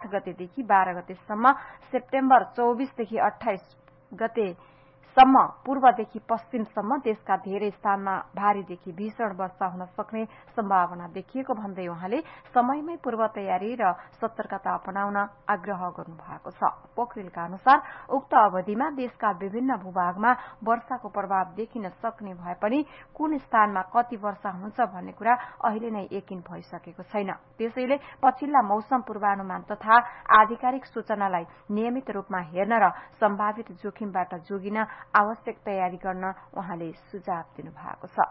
8 गतेदेखि 12 गतेसम्म, सेप्टेम्बर 24 देखि 28 गतेसम्म पूर्वदेखि पश्चिमसम्म देशका धेरै स्थानमा भारीदेखि भीषण वर्षा हुन सक्ने सम्भावना देखिएको भन्दै उहाँले समयमै पूर्व तयारी र सतर्कता अपनाउन आग्रह गर्नुभएको छ। पोखरेलका अनुसार उक्त अवधिमा देशका विभिन्न भूभागमा वर्षाको प्रभाव देखिन सक्ने भए पनि कुन स्थानमा कति वर्षा हुन्छ भन्ने कुरा अहिले नै यकिन भइसकेको छैन। त्यसैले पछिल्ला मौसम पूर्वानुमान तथा आधिकारिक सूचनालाई नियमित रूपमा हेर्न र सम्भावित जोखिमबाट जोगिन आवश्यक तयारी गर्न उहाँले सुझाव दिनुभएको छ।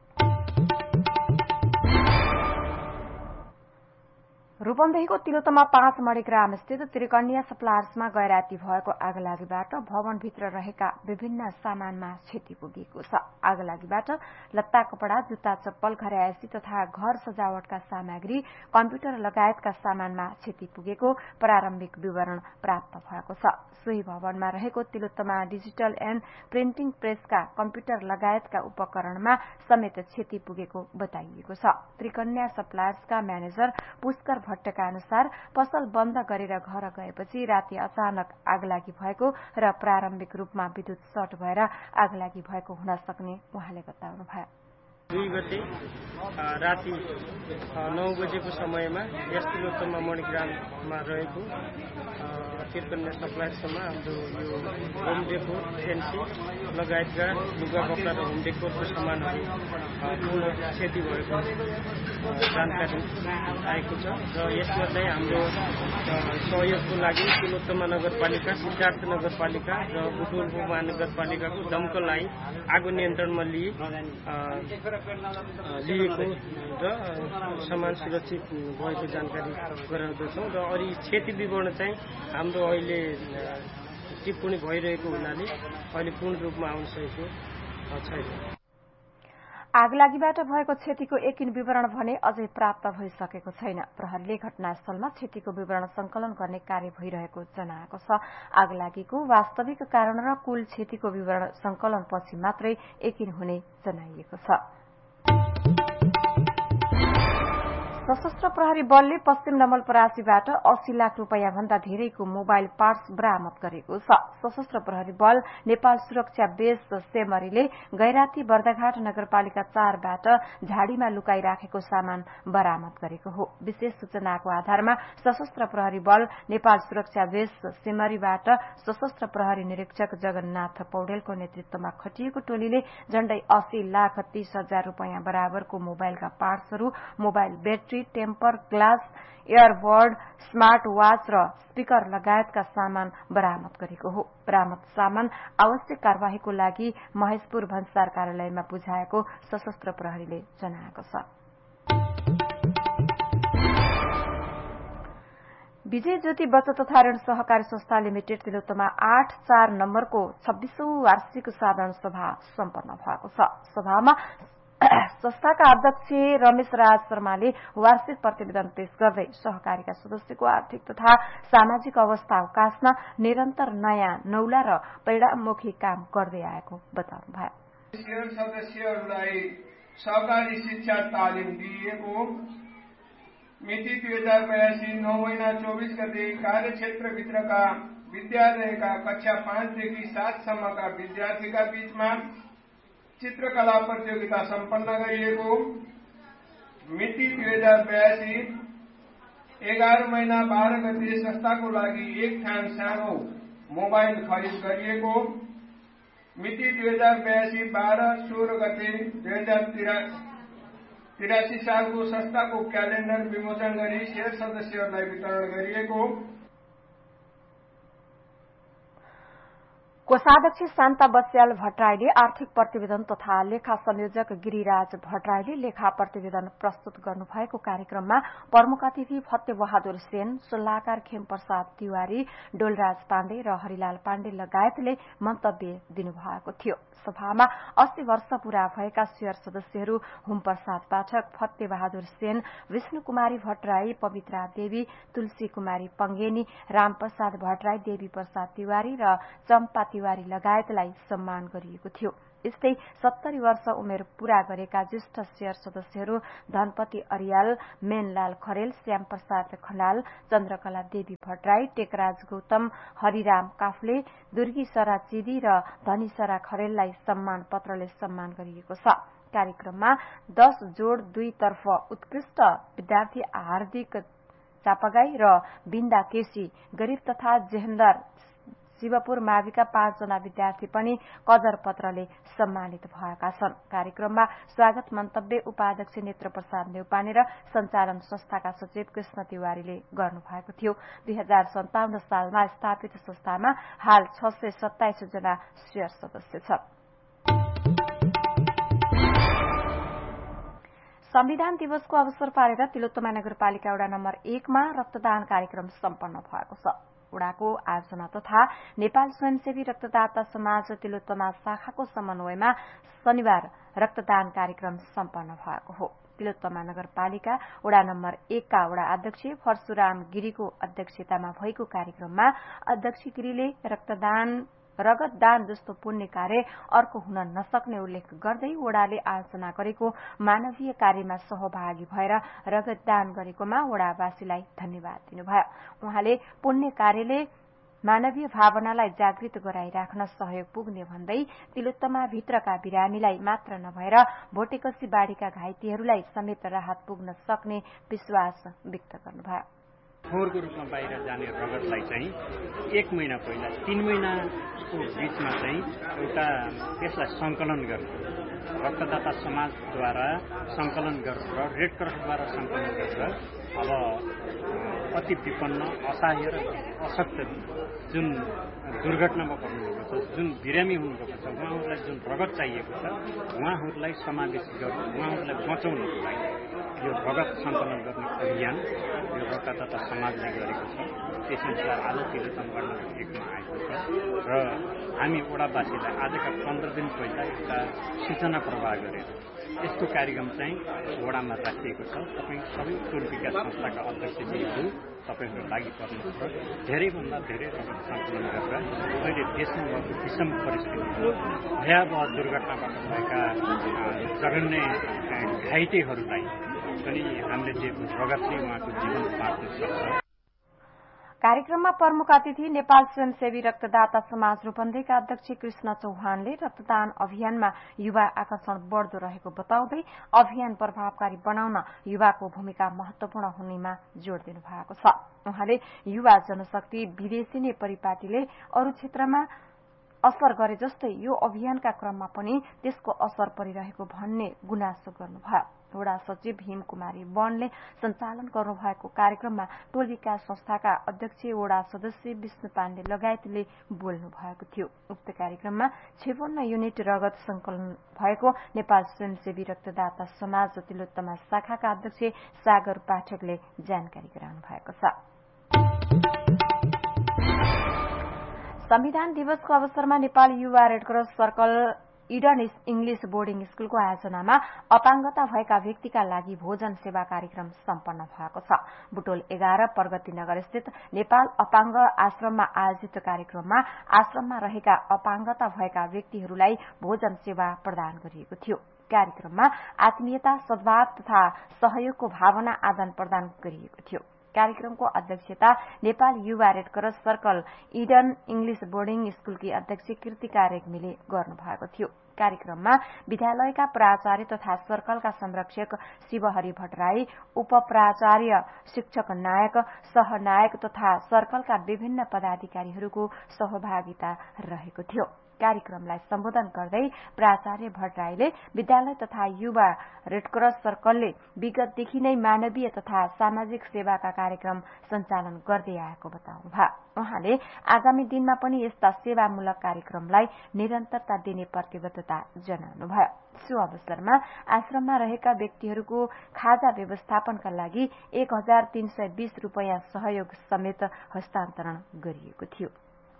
रूपन्देहीको तिलोत्तमा 5 मणिग्राम स्थित त्रिकन्या सप्लायर्समा गैराती भएको आगलागीबाट भवनभित्र रहेका विभिन्न सामानमा क्षति पुगेको छ। आगलागीबाट लत्ता कपड़ा, जुत्ता, चप्पल, घरयासी तथा घर सजावटका सामग्री, कम्प्युटर लगायतका सामानमा क्षति पुगेको प्रारम्भिक विवरण प्राप्त भएको छ। सोही भवनमा रहेको Tilottama digital and printing प्रेसका computer लगायतका उपकरणमा समेत क्षति पुगेको बताइएको छ। त्रिकन्या सप्लायर्सका म्यानेजर पुष्कर भट्टका अनुसार पसल बन्द गरेर घर गएपछि राति अचानक आगलागी भएको र प्रारम्भिक रूपमा विद्युत सर्ट भएर आगलागी भएको हुन सक्ने उहाँले बताउनुभयो। 2 गते राति 9 बजेको समयमा यस तिलोत्तमा मणिग्राममा रहेको त्रिकन्या सप्लायर्समा हाम्रो यो होम डेकोर, फेन्सी लगायतका लुगा कपडा र होम डेकोरको सामानहरू पूर्ण क्षति भएको जानकारी आएको छ र यसमा चाहिँ हाम्रो सहयोगको लागि तिलोत्तमा नगरपालिका, सिद्धार्थ नगरपालिका र बुटवल महानगरपालिकाको दमकललाई आगो नियन्त्रणमा लिएको र सामान सुरक्षित भएको जानकारी गराउँदछौँ र अरू क्षति विवरण चाहिँ हाम्रो अहिले टिप्पणी भइरहेको हुनाले अहिले पूर्ण रूपमा आउन सकेको छैन। आगलागीबाट भएको क्षतिको यकिन विवरण भने अझै प्राप्त भइसकेको छैन। प्रहरीले घटनास्थलमा क्षतिको विवरण संकलन गर्ने कार्य भइरहेको जनाएको छ। आगलागीको वास्तविक कारण र कुल क्षतिको विवरण संकलनपछि मात्रै यकिन हुने जनाइएको छ। सशस्त्र प्रहरी बलले पश्चिम नवलपरासीबाट 80 लाख रूपियाँ भन्दा धेरैको मोबाइल पार्ट्स बरामद गरेको छ। सशस्त्र प्रहरी बल नेपाल सुरक्षा बेस सेमरीले गैराती बर्दाघाट नगरपालिका 4बाट झाडीमा लुकाइराखेको सामान बरामद गरेको हो। विशेष सूचनाको आधारमा सशस्त्र प्रहरी बल नेपाल सुरक्षा बेस सेमरीबाट सशस्त्र प्रहरी निरीक्षक जगन्नाथ पौडेलको नेतृत्वमा खटिएको टोलीले झण्डै 80 लाख 30 हजार रूपियाँ बराबरको मोबाइलका पार्ट्सहरू, mobile battery, temper glass, earbud, smart watch र स्पिकर लगायतका सामान बरामद गरेको हो। बरामद सामान आवश्यक कार्यवाहीको लागि महेशपुर भन्सार कार्यालयमा बुझाएको सशस्त्र प्रहरीले जनाएको छ। विजय ज्योति बचत तथा ऋण सहकारी संस्था लिमिटेड तिलोत्तमा 8-4 नम्बरको 26औं वार्षिक साधारण सभा सम्पन्न भएको छ। सभामा संस्थाका अध्यक्ष रमेश राज शर्माले वार्षिक प्रतिवेदन पेश गर्दै सहकारीका सदस्यको आर्थिक तथा सामाजिक अवस्था उकास्न निरन्तर नयाँ नौला र परिणाममुखी काम गर्दै आएको बताउनुभयो। सदस्यहरूलाई सहकारी शिक्षा तालिम दिइएको मिति 2082 9 महिना 24 गते कार्यक्षेत्रभित्रका विद्यालयका कक्षा 5 देखि 7 सम्मका विद्यार्थीका बीचमा चित्रकला प्रतियोगिता सम्पन्न गरिएको मिति 2082 11 महिना 12 गते संस्थाको लागि एक थान सानो मोबाइल खरिद गरिएको मिति 2082 12-16 गते 2083 सालको संस्थाको क्यालेण्डर विमोचन गरी शेयर सदस्यहरूलाई वितरण गरिएको कोषाध्यक्ष शान्ता बस्याल भट्टराईले आर्थिक प्रतिवेदन तथा लेखा संयोजक गिरिराज भट्टराईले लेखा प्रतिवेदन प्रस्तुत गर्नुभएको कार्यक्रममा प्रमुख अतिथि फतेबहादुर सेन, सल्लाहकार खेमप्रसाद तिवारी, डोलराज पाण्डे र हरिलाल पाण्डे लगायतले मन्तव्य दिनुभएको थियो। सभामा 80 वर्ष पूरा भएका शेयर सदस्यहरू हुमप्रसाद पाठक, फतेबहादुर सेन, विष्णु कुमारी भट्टराई, पवित्रा देवी, तुलसी कुमारी पंगेनी, रामप्रसाद भट्टराई, देवी प्रसाद तिवारी र चम्पा तिवारी लगायतलाई सम्मान गरिएको थियो। यस्तै 70 वर्ष उमेर पूरा गरेका ज्येष्ठ शेयर सदस्यहरू धनपति अरियाल, मेनलाल खरेल, श्याम प्रसाद खनाल, चन्द्रकला देवी भट्टराई, टेकराज गौतम, हरिराम काफले, दुर्गी सरा चिदी र धनीसरा खरेललाई सम्मान पत्रले सम्मान गरिएको छ। कार्यक्रममा 10 जोड 2 तर्फ उत्कृष्ट विद्यार्थी हार्दिक चापागाई र बिन्दा केसी, गरीब तथा जेहेन्दर शिवपुर माविका 5 जना विद्यार्थी पनि कदर पत्रले सम्मानित भएका छन्। कार्यक्रममा स्वागत मन्तव्य उपाध्यक्ष नेत्र प्रसाद नेउपाने र सञ्चालन संस्थाका सचिव कृष्ण तिवारीले गर्नुभएको थियो। 2057 सालमा स्थापित संस्थामा हाल 627 जना शेयर सदस्य छन्। संविधान दिवसको अवसर पारेर तिलोत्तमा नगरपालिका वडा नम्बर 1 मा रक्तदान कार्यक्रम सम्पन्न भएको छ। वडाको आयोजना तथा नेपाल स्वयंसेवी रक्तदाता समाज तिलोत्तमा शाखाको समन्वयमा शनिबार रक्तदान कार्यक्रम सम्पन्न भएको हो। तिलोत्तमा नगरपालिका वडा नम्बर 1 का वडा अध्यक्ष परशुराम गिरीको अध्यक्षतामा भएको कार्यक्रममा अध्यक्ष गिरीले रगत दान जस्तो पुण्य कार्य अर्को हुन नसक्ने उल्लेख गर्दै वडाले आयोजना गरेको मानवीय कार्यमा सहभागी भएर रगत दान गरेकोमा वडावासीलाई धन्यवाद दिनुभयो। उहाँले पुण्य कार्यले मानवीय भावनालाई जागृत गराइराख्न सहयोग पुग्ने भन्दै तिलोत्तमा भित्रका बिरामीलाई मात्र नभएर भोटेकसी बाढ़ीका घाइतेहरूलाई समेत राहत पुग्न सक्ने विश्वास व्यक्त गर्नुभयो। फोहोरको रूपमा बाहिर जाने रगतलाई चाहिँ 1 महिना पहिला 3 महिनाको बीचमा चाहिँ एउटा त्यसलाई संकलन गर्नु, रक्तदाता समाजद्वारा संकलन गरेर रेड क्रसद्वारा संकलन गरेर अब अति विपन्न, असहाय र अशक्त जुन दुर्घटनामा पर्नुभएको छ, जुन बिरामी हुनुभएको छ, उहाँहरूलाई जुन रगत चाहिएको छ, उहाँहरूलाई समावेश गर्नु, उहाँहरूलाई बचाउनको लागि यो रगत सङ्कलन गर्ने अभियान यो रक्तदाता समाजले गरेको छ। त्यसअनुसार आज तिलोत्तमा नगर 1 मा आएको छ र हामी वडावासीलाई आजका 15 दिन पहिला एउटा सूचना प्रवाह गरेर यस्तो कार्यक्रम चाहिँ वडामा राखिएको छ। तपाईँ सबै टोल विकास संस्थाका अध्यक्षज्यूहरू तपाईँहरू लागि पर्नुहुन्छ र धेरैभन्दा धेरै रगत सङ्कलन गरेर अहिले देशमा भएको विषम परिस्थिति, भयावह दुर्घटनाबाट भएका जघन्य घाइतेहरूलाई पनि हामीले दिएको रगतले उहाँको जीवन बाँच्न सक्छ। कार्यक्रममा प्रमुख अतिथि नेपाल स्वयंसेवी रक्तदाता समाज रूपन्देहीका अध्यक्ष कृष्ण चौहानले रक्तदान अभियानमा युवा आकर्षण बढ़दो रहेको बताउँदै अभियान प्रभावकारी बनाउन युवाको भूमिका महत्वपूर्ण हुनेमा जोड़ दिनु भएको छ। उहाँले युवा जनशक्ति विदेशिने परिपाटीले अरू क्षेत्रमा असर गरे जस्तै यो अभियानका क्रममा पनि त्यसको असर परिरहेको भन्ने गुनासो गर्नुभयो। वडा सचिव हिम कुमारी वनले सञ्चालन गर्नुभएको कार्यक्रममा टोल विकास संस्थाका अध्यक्ष वडा सदस्य विष्णु पाण्डे लगायतले बोल्नु भएको थियो। उक्त कार्यक्रममा 56 युनिट रगत संकलन भएको नेपाल स्वयंसेवी रक्तदाता समाज तिलोत्तमा शाखाका अध्यक्ष सागर पाठकले जानकारी गराउनु भएको छ। संविधान दिवसको अवसरमा नेपाल युवा red cross circle Eden English boarding स्कूलको आयोजनामा अपाङ्गता भएका व्यक्तिका लागि भोजन सेवा कार्यक्रम सम्पन्न भएको छ। बुटोल 11 प्रगति नगर स्थित नेपाल अपाङ्ग आश्रममा आयोजित कार्यक्रममा आश्रममा रहेका अपाङ्गता भएका व्यक्तिहरूलाई भोजन सेवा प्रदान गरिएको थियो। कार्यक्रममा आत्मीयता, सद्भाव तथा सहयोगको भावना आदान प्रदान गरिएको थियो। कार्यक्रमको अध्यक्षता नेपाल युवा red cross circle Eden English boarding स्कूलकी अध्यक्ष कृतिका रेग्मीले गर्नुभएको थियो। कार्यक्रममा विद्यालयका प्राचार्य तथा सर्कलका संरक्षक शिवहरि भट्टराई, उपप्राचार्य शिक्षक नायक, सहनायक तथा सर्कलका विभिन्न पदाधिकारीहरूको सहभागिता रहेको थियो। कार्यक्रमलाई सम्बोधन गर्दै प्राचार्य भट्टराईले विद्यालय तथा युवा रेडक्रस सर्कलले विगतदेखि नै मानवीय तथा सामाजिक सेवाका कार्यक्रम सञ्चालन गर्दै आएको बताउनुभयो। उहाँले आगामी दिनमा पनि यस्ता सेवामूलक कार्यक्रमलाई निरन्तरता दिने प्रतिबद्धता जनाउनुभयो। सो अवसरमा आश्रममा रहेका व्यक्तिहरूको खाजा व्यवस्थापनका लागि 1320 रूपैयाँ सहयोग समेत हस्तान्तरण गरिएको थियो।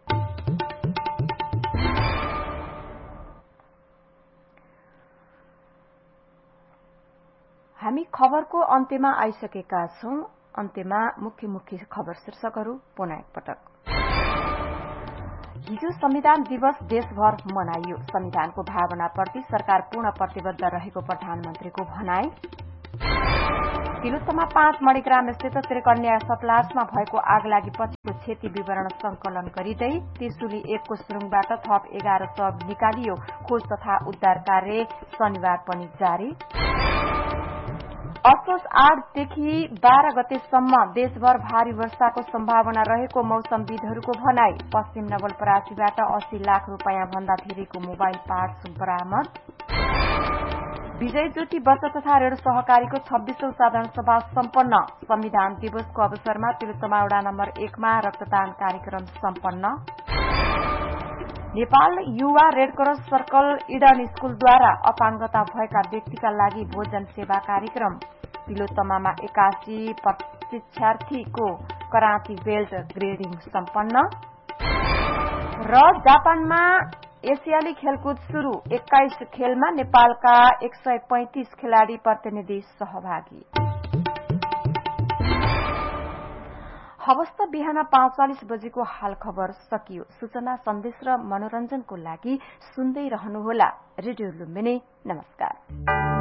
हामी खबरको अन्त्यमा आइसकेका छौं। अन्त्यमा मुख्य खबर शीर्षकहरू पुनः एकपटक। हिजो संविधान दिवस देशभर मनाइयो। संविधानको भावनाप्रति सरकार पूर्ण प्रतिबद्ध रहेको प्रधानमन्त्रीको भनाई। तिलोत्तमा 5 मणिग्राम स्थित त्रिकन्या सतलासमा भएको आगलागी पछिको क्षति विवरण संकलन गरिँदै त्रिशुली 1 को सुरुङबाट थप 11 शव निकालियो। खोज तथा उद्धार कार्य शनिबार पनि जारी। असोज 8 देखि 12 गतेसम्म देशभर भारी वर्षाको सम्भावना रहेको मौसमविदहरूको भनाई। पश्चिम नवलपरासीबाट 80 लाख रूपियाँ भन्दा धेरैको मोबाइल पार्ट्स बरामद। विजय ज्योति बचत तथा ऋण सहकारीको 26औं साधारण सभा सम्पन्न। संविधान दिवसको अवसरमा तिलोत्तमा वडा नम्बर 1 मा रक्तदान कार्यक्रम सम्पन्न। नेपाल युवा रेडक्रस सर्कल इडन स्कूलद्वारा अपाङ्गता भएका व्यक्तिका लागि भोजन सेवा कार्यक्रम। तिलोत्तमामा 81 प्रशिक्षार्थीको कराँची बेल्ट ग्रेडिङ सम्पन्न। र जापानमा एसियाली खेलकुद शुरू। 21 खेलमा नेपालका 135 खेलाड़ी प्रतिनिधि सहभागी। हवस् त बिहान 5:40 बजेको हाल खबर सकियो। सूचना सन्देश र मनोरञ्जनको लागि सुन्दै रहनुहोला रेडियो लुम्बिनी। नमस्कार।